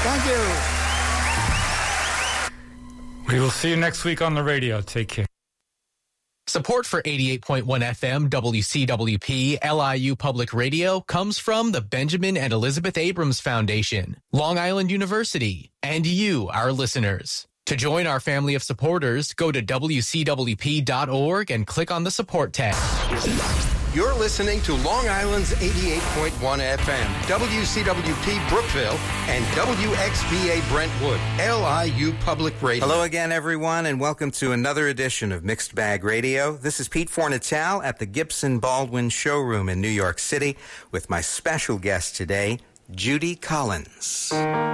Thank you. We will see you next week on the radio. Take care. Support for 88.1 FM WCWP LIU Public Radio comes from the Benjamin and Elizabeth Abrams Foundation, Long Island University, and you, our listeners. To join our family of supporters, go to WCWP.org and click on the support tab. You're listening to Long Island's 88.1 FM, WCWP Brookville, and WXBA Brentwood, LIU Public Radio. Hello again, everyone, and welcome to another edition of Mixed Bag Radio. This is Pete Fornatal at the Gibson Baldwin Showroom in New York City with my special guest today, Judy Collins.